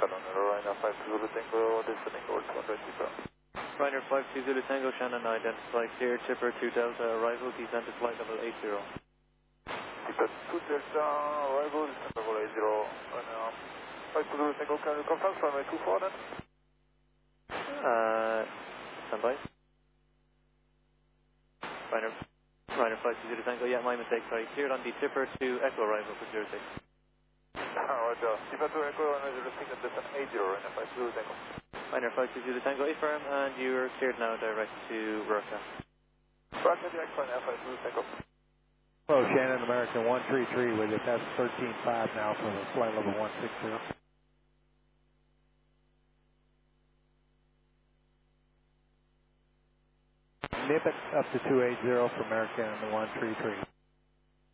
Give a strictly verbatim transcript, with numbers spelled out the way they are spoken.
Shannon, Ryanair five two zero Tango, descending towards one twenty. Ryanair five two zero Tango, Shannon, identify clear, Chipper two Delta, arrival, descent to flight level eight zero. Chipper two Delta, arrival, descent level eight zero, Ryanair five two zero Tango, can you confirm, runway two four then? Uh, standby. Ryanair, Ryanair five two zero Tango, yeah, my mistake, sorry, cleared on the Chipper to Echo arrival for zero six. Roger, Chipper two Echo, runway zero six and descent eight zero, Ryanair five two zero Tango. Ryanair five two zero Tango, affirm, and you're cleared now direct to Rurka. Roger, direct Ryanair five two zero Tango. Hello, Shannon, American one three three with you. That's thirteen five now for the flight level one six zero. Nip it up to two eight zero for American one three three.